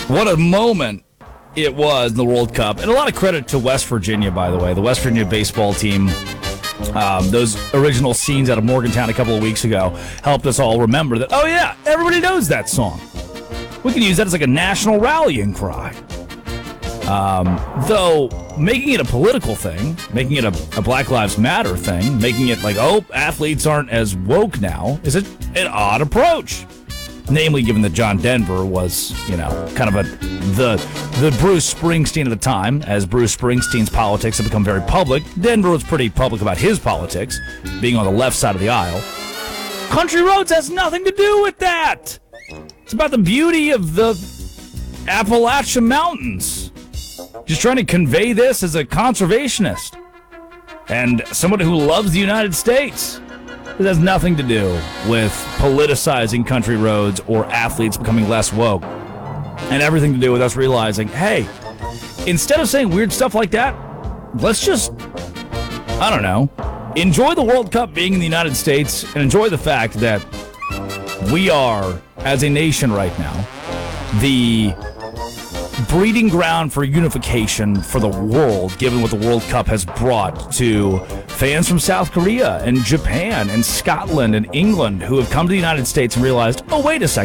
What a moment it was in the World Cup. And a lot of credit to West Virginia, by the way. The West Virginia baseball team, those original scenes out of Morgantown a couple of weeks ago helped us all remember that, oh yeah, everybody knows that song. We can use that as like a national rallying cry. Though making it a political thing, making it a Black Lives Matter thing, making it like, oh, athletes aren't as woke now, is an odd approach. Namely, given that John Denver was, kind of the Bruce Springsteen at the time. As Bruce Springsteen's politics have become very public, Denver was pretty public about his politics, being on the left side of the aisle. Country Roads has nothing to do with that. It's about the beauty of the Appalachian Mountains. Just trying to convey this as a conservationist and someone who loves the United States. It has nothing to do with politicizing country roads or athletes becoming less woke. And everything to do with us realizing, hey, instead of saying weird stuff like that, let's just, enjoy the World Cup being in the United States and enjoy the fact that we are, as a nation right now, the breeding ground for unification for the world, given what the World Cup has brought to fans from South Korea and Japan and Scotland and England who have come to the United States and realized, oh, wait a second.